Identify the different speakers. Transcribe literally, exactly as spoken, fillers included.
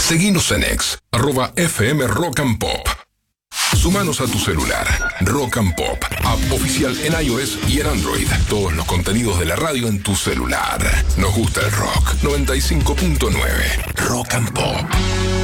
Speaker 1: Seguinos en X, arroba F M Rock and Pop. Sumanos a tu celular. Rock and Pop, app oficial en iOS y en Android. Todos los contenidos de la radio en tu celular. Nos gusta el rock. noventa y cinco punto nueve. Rock and Pop.